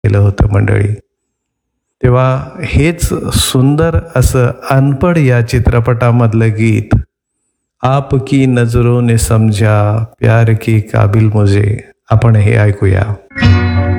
केलं होतं मंडळी. तेव्हा हेच सुंदर असं अनपढ या चित्रपटामधलं गीत, आपकी नजरों ने समझा प्यार की काबिल मुझे, आपण हे ऐकूया.